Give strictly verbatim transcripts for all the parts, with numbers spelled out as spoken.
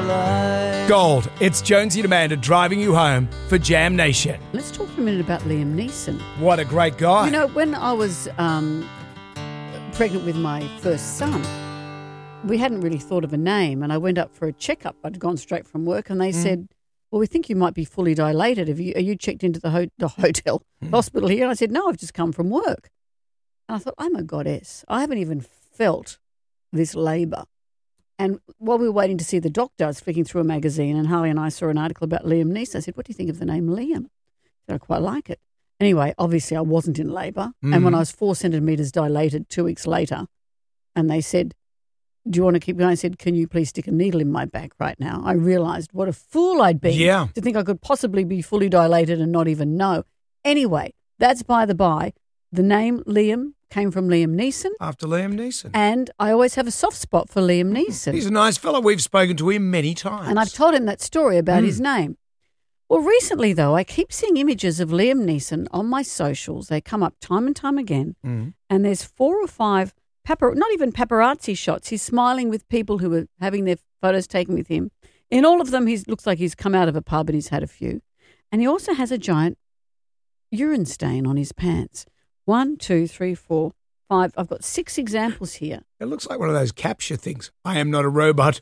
life. Gold, it's Jonesy and Amanda driving you home for Jam Nation. Let's talk for a minute about Liam Neeson. What a great guy. You know, when I was um, pregnant with my first son, we hadn't really thought of a name, and I went up for a checkup. I'd gone straight from work, and they mm. said, well, we think you might be fully dilated. Have you, are you checked into the, ho- the hotel, mm. hospital here? And I said, no, I've just come from work. And I thought, I'm a goddess. I haven't even felt this labour. And while we were waiting to see the doctor, I was flicking through a magazine, and Harley and I saw an article about Liam Neeson. I said, what do you think of the name Liam? I said, I quite like it. Anyway, obviously I wasn't in labour. Mm. And when I was four centimetres dilated two weeks later, and they said, do you want to keep going? I said, can you please stick a needle in my back right now? I realised what a fool I'd been yeah. to think I could possibly be fully dilated and not even know. Anyway, that's by the by. The name Liam came from Liam Neeson. After Liam Neeson. And I always have a soft spot for Liam Neeson. He's a nice fellow. We've spoken to him many times. And I've told him that story about mm. his name. Well, recently, though, I keep seeing images of Liam Neeson on my socials. They come up time and time again. Mm. And there's four or five, papar- not even paparazzi shots. He's smiling with people who are having their photos taken with him. In all of them, he looks like he's come out of a pub and he's had a few. And he also has a giant urine stain on his pants. One, two, three, four, five. I've got six examples here. It looks like one of those capture things. I am not a robot.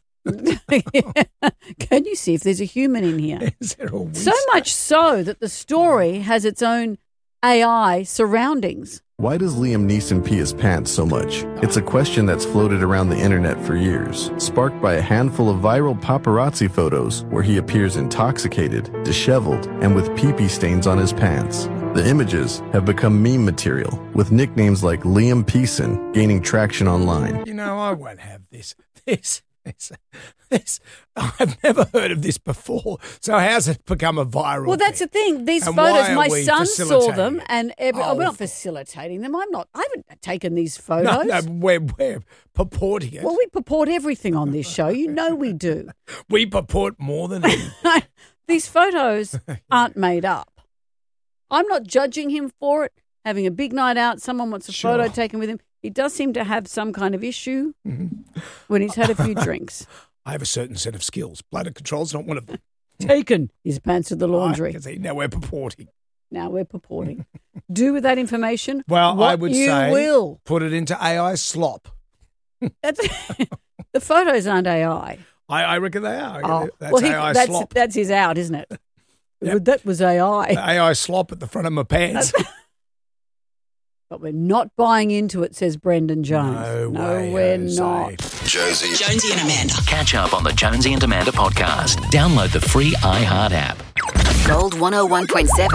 Can you see if there's a human in here? Is there a so much so that the story has its own A I surroundings. Why does Liam Neeson pee his pants so much? It's a question that's floated around the internet for years, sparked by a handful of viral paparazzi photos where he appears intoxicated, disheveled, and with pee-pee stains on his pants. The images have become meme material, with nicknames like Liam Peeson gaining traction online. You know, I won't have this. This, this, this. I've never heard of this before. So how's it become a viral Well, that's thing? the thing. These And photos, why are my we son saw facilitating them, it? and every, oh, Oh. we're not facilitating them. I'm not. I haven't taken these photos. No, no, we're, we're purporting it. Well, we purport everything on this show. You know we do. We purport more than anything. These photos aren't made up. I'm not judging him for it. Having a big night out, someone wants a Sure. photo taken with him. He does seem to have some kind of issue when he's had a few drinks. I have a certain set of skills. Bladder control's not one of them. Taken his pants to the laundry. I can see. Now we're purporting. Now we're purporting. Do with that information Well, what I would you say will. put it into A I slop. That's, the photos aren't A I. I, I reckon they are. Oh, That's well, he, A I that's, slop. that's his out, isn't it? Yep. That was A I. A I slop at the front of my pants. But we're not buying into it, says Brendan Jones. No, no way, we're Jose. not. Jonesy. Jonesy and Amanda. Catch up on the Jonesy and Amanda podcast. Download the free iHeart app. Gold one oh one point seven.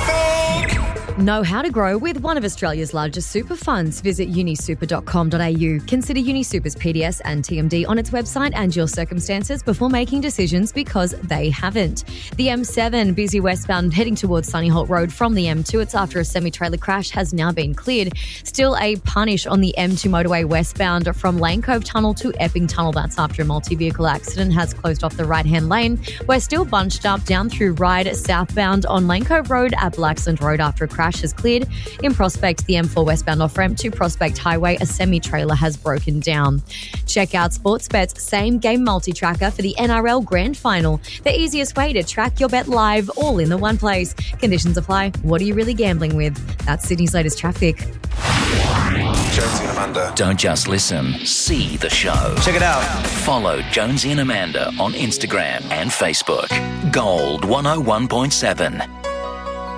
Know how to grow with one of Australia's largest super funds. Visit unisuper dot com dot a u. Consider UniSuper's P D S and T M D on its website and your circumstances before making decisions, because they haven't. The M seven, busy westbound heading towards Sunnyholt Road from the M two. It's after a semi-trailer crash has now been cleared. Still a punish on the M two motorway westbound from Lane Cove Tunnel to Epping Tunnel. That's after a multi-vehicle accident has closed off the right-hand lane. We're still bunched up down through Ryde southbound on Lane Cove Road at Blacksland Road after a crash has cleared. In Prospect, the M four westbound off-ramp to Prospect Highway, a semi-trailer has broken down. Check out Sportsbet's same-game multi-tracker for the N R L Grand Final. The easiest way to track your bet live, all in the one place. Conditions apply. What are you really gambling with? That's Sydney's latest traffic. Jonesy and Amanda. Don't just listen, see the show. Check it out. Follow Jonesy and Amanda on Instagram and Facebook. Gold one oh one point seven.